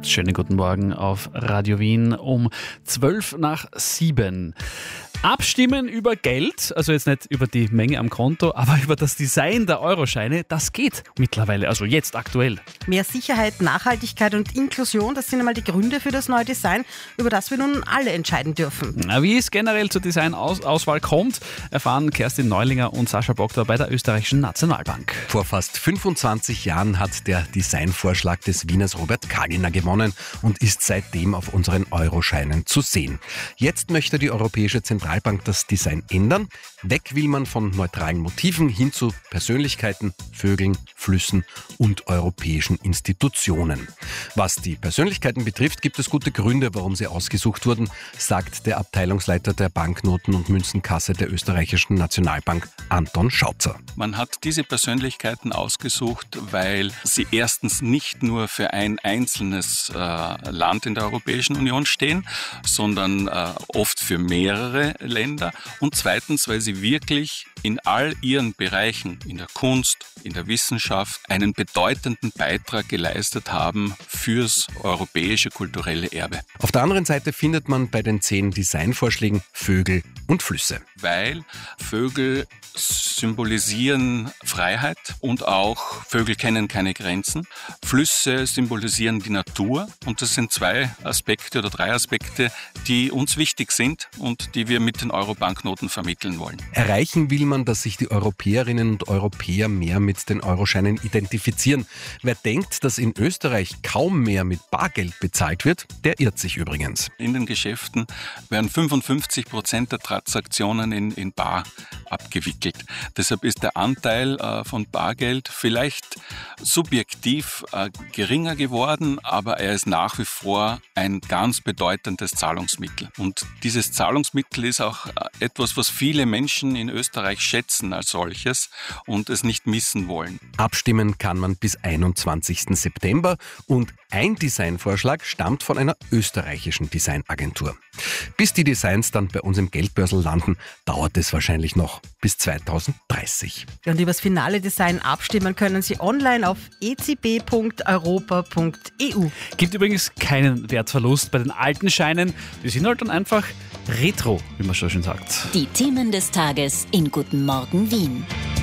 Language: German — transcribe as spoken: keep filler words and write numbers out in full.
Schönen guten Morgen auf Radio Wien um zwölf nach sieben. Abstimmen über Geld, also jetzt nicht über die Menge am Konto, aber über das Design der Euroscheine, das geht mittlerweile, also jetzt aktuell. Mehr Sicherheit, Nachhaltigkeit und Inklusion, das sind einmal die Gründe für das neue Design, über das wir nun alle entscheiden dürfen. Na, wie es generell zur Designauswahl kommt, erfahren Kerstin Neulinger und Sascha Bogdor bei der Österreichischen Nationalbank. Vor fast fünfundzwanzig Jahren hat der Designvorschlag des Wieners Robert Kaginer gewonnen und ist seitdem auf unseren Euroscheinen zu sehen. Jetzt möchte die Europäische Zentralbank das Design ändern. Weg will man von neutralen Motiven hin zu Persönlichkeiten, Vögeln, Flüssen und europäischen Institutionen. Was die Persönlichkeiten betrifft, gibt es gute Gründe, warum sie ausgesucht wurden, sagt der Abteilungsleiter der Banknoten- und Münzenkasse der Österreichischen Nationalbank, Anton Schautzer. Man hat diese Persönlichkeiten ausgesucht, weil sie erstens nicht nur für ein einzelnes äh, Land in der Europäischen Union stehen, sondern äh, oft für mehrere Länder, und zweitens, weil sie wirklich in all ihren Bereichen, in der Kunst, in der Wissenschaft, einen bedeutenden Beitrag geleistet haben fürs europäische kulturelle Erbe. Auf der anderen Seite findet man bei den zehn Designvorschlägen Vögel und Flüsse. Weil Vögel symbolisieren Freiheit und auch Vögel kennen keine Grenzen. Flüsse symbolisieren die Natur, und das sind zwei Aspekte oder drei Aspekte, die uns wichtig sind und die wir mit den Euro-Banknoten vermitteln wollen. Erreichen will man, dass sich die Europäerinnen und Europäer mehr mit den Euroscheinen identifizieren. Wer denkt, dass in Österreich kaum mehr mit Bargeld bezahlt wird, der irrt sich übrigens. In den Geschäften werden fünfundfünfzig Prozent der Transaktionen in, in Bar abgewickelt. Deshalb ist der Anteil äh, von Bargeld vielleicht subjektiv äh, geringer geworden, aber er ist nach wie vor ein ganz bedeutendes Zahlungsmittel. Und dieses Zahlungsmittel ist auch äh, etwas, was viele Menschen in Österreich schätzen als solches und es nicht missen wollen. Abstimmen kann man bis einundzwanzigsten September und ein Designvorschlag stammt von einer österreichischen Designagentur. Bis die Designs dann bei uns im Geldbörsel landen, dauert es wahrscheinlich noch bis zweitausenddreißig. Und über das finale Design abstimmen können Sie online auf e c b punkt europa punkt e u. Gibt übrigens keinen Wertverlust bei den alten Scheinen, die sind halt dann einfach retro, wie man so schön sagt. Die Themen des Tages in Guten Morgen Wien.